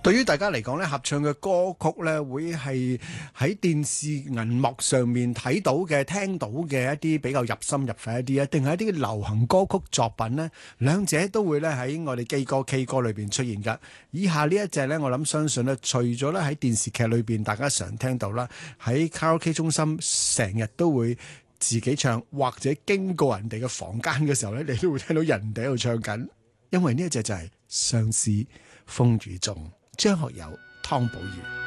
對於大家嚟講咧，合唱嘅歌曲咧，會係喺電視銀幕上面睇到嘅、聽到嘅一啲比較入心入肺一啲啊，定係一啲流行歌曲作品呢？兩者都會咧喺我哋基歌 K 歌裏邊出現㗎。以下呢一隻呢，我諗相信呢，除咗咧喺電視劇裏邊大家常聽到啦，喺卡拉 OK 中心成日都會自己唱，或者經過人哋嘅房間嘅時候呢，你都會聽到人哋喺度唱緊。因為呢一隻就係《相思風雨中》，張學友、湯寶如。